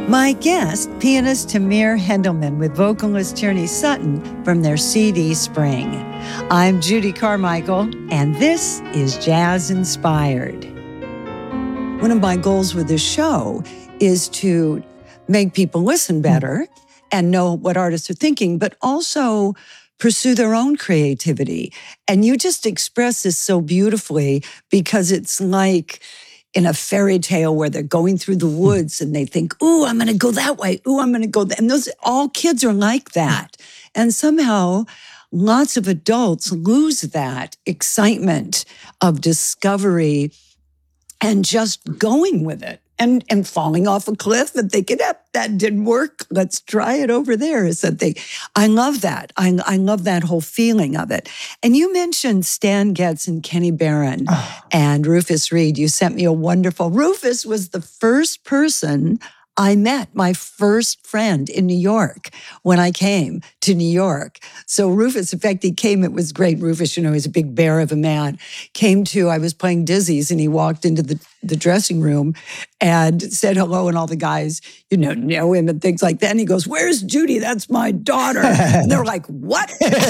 My guest, pianist Tamir Hendelman with vocalist Tierney Sutton from their CD Spring. I'm Judy Carmichael, and this is Jazz Inspired. One of my goals with this show is to make people listen better and know what artists are thinking, but also pursue their own creativity. And you just express this so beautifully because it's like in a fairy tale where they're going through the woods and they think, ooh, I'm going to go that way. Ooh, I'm going to go that. And those, all kids are like that. And somehow lots of adults lose that excitement of discovery and just going with it and falling off a cliff and thinking, that didn't work. Let's try it over there. Is that they? I love that. I love that whole feeling of it. And you mentioned Stan Getz and Kenny Barron and Rufus Reid. You sent me a wonderful. Rufus was the first person I met, my first friend in New York when I came to New York. So Rufus, in fact, he came, it was great. Rufus, he's a big bear of a man, I was playing Dizzy's and he walked into the dressing room and said hello, and all the guys, know him and things like that. And he goes, "Where's Judy? That's my daughter." And they're like, "What?"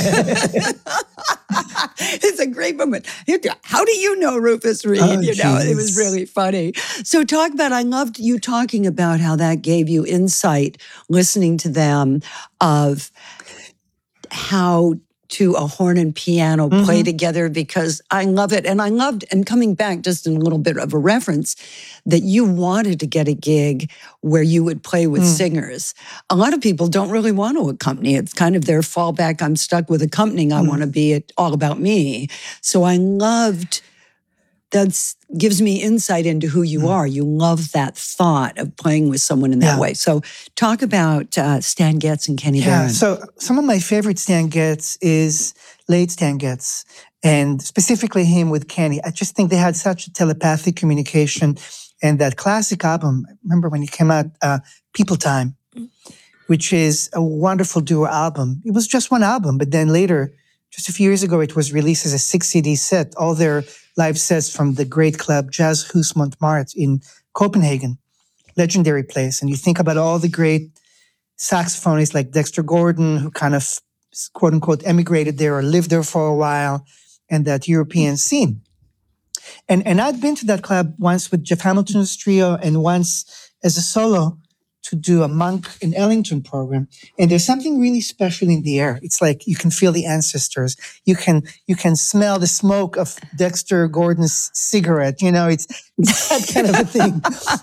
It's a great moment. How do you know Rufus Reid? It was really funny. So I loved you talking about how that gave you insight, listening to them, of how to a horn and piano play together, because I love it. And I loved, and coming back just in a little bit of a reference, that you wanted to get a gig where you would play with singers. A lot of people don't really want to accompany. It's kind of their fallback. I'm stuck with accompanying. I want to be all about me. So I loved, that gives me insight into who you are. You love that thought of playing with someone in that way. So talk about Stan Getz and Kenny Barron. So some of my favorite Stan Getz is late Stan Getz, and specifically him with Kenny. I just think they had such a telepathic communication. And that classic album, I remember when it came out, People Time, which is a wonderful duo album. It was just one album, but then later, just a few years ago, it was released as a 6-CD set, all their live sets from the great club Jazzhus Montmartre in Copenhagen, legendary place. And you think about all the great saxophonists like Dexter Gordon, who kind of, quote unquote, emigrated there or lived there for a while, and that European scene. And I'd been to that club once with Jeff Hamilton's trio and once as a solo to do a Monk in Ellington program. And there's something really special in the air. It's like you can feel the ancestors. You can smell the smoke of Dexter Gordon's cigarette. It's that kind of a thing.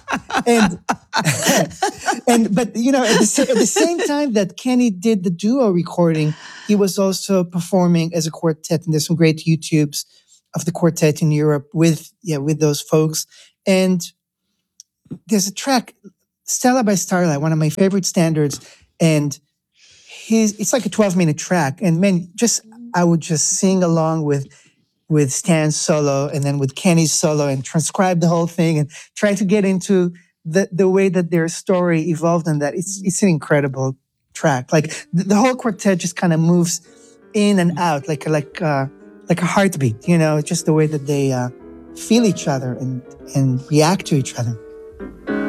But at the same time that Kenny did the duo recording, he was also performing as a quartet. And there's some great YouTubes of the quartet in Europe with those folks. And there's a track, Stella by Starlight, one of my favorite standards, and it's like a 12-minute track. And I would just sing along with Stan's solo and then with Kenny's solo and transcribe the whole thing and try to get into the way that their story evolved and that. It's an incredible track. Like the whole quartet just kind of moves in and out like a heartbeat, just the way that they feel each other and react to each other.